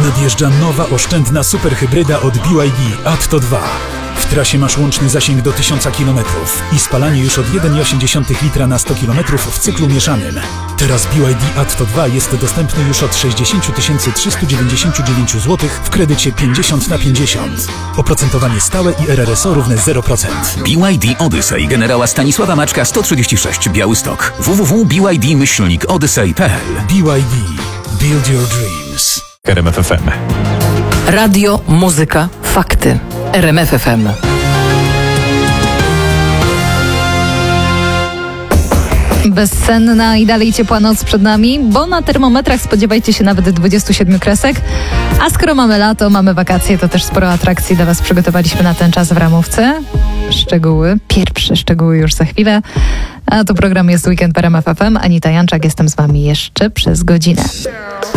Nadjeżdża nowa, oszczędna superhybryda od BYD Atto 2. W trasie masz łączny zasięg do 1000 km i spalanie już od 1,8 litra na 100 km w cyklu mieszanym. Teraz BYD Atto 2 jest dostępny już od 60 399 zł w kredycie 50/50. Oprocentowanie stałe i RRSO równe 0%. BYD Odyssey generała Stanisława Maczka 136 Białystok. www.byd-odyssey.pl. BYD. Build your dreams. RMF FM. Radio, muzyka, fakty. RMF FM. Bezsenna i dalej ciepła noc przed nami, bo na termometrach spodziewajcie się nawet 27 kresek. A skoro mamy lato, mamy wakacje, to też sporo atrakcji dla Was przygotowaliśmy na ten czas w ramówce. Pierwsze szczegóły już za chwilę. A to program jest Weekend w RMF FM. Anita Janczak, jestem z Wami jeszcze przez godzinę.